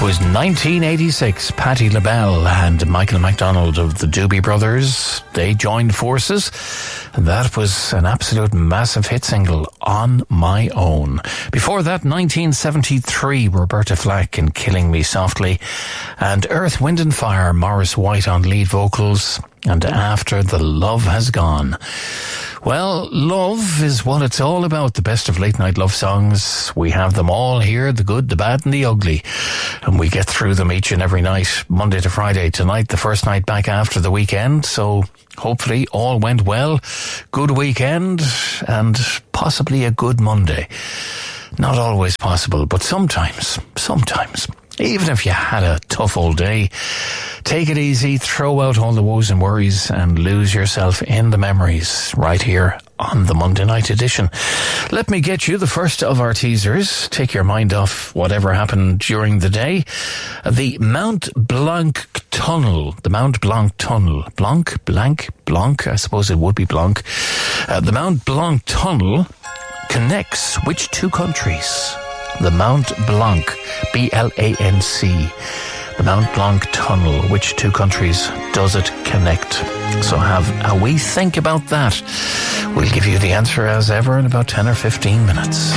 was 1986. Patti LaBelle and Michael McDonald of the Doobie Brothers, they joined forces. And that was an absolute massive hit single, On My Own. Before that, 1973, Roberta Flack in Killing Me Softly. And Earth, Wind and Fire, Maurice White on lead vocals. And After the Love Has Gone. Well, love is what it's all about. The best of late night love songs. We have them all here, the good, the bad and the ugly. And we get through them each and every night, Monday to Friday. Tonight, the first night back after the weekend. So hopefully all went well. Good weekend and possibly a good Monday. Not always possible, but sometimes. Even if you had a tough old day, take it easy, throw out all the woes and worries and lose yourself in the memories right here on the Monday night edition. Let me get you the first of our teasers. Take your mind off whatever happened during the day. The Mount Blanc Tunnel. The Mount Blanc Tunnel. Blanc, I suppose it would be Blanc. The Mount Blanc Tunnel connects which two countries? The Mount Blanc, B-L-A-N-C. The Mount Blanc Tunnel, which two countries does it connect? So have a wee think about that. We'll give you the answer as ever in about 10 or 15 minutes.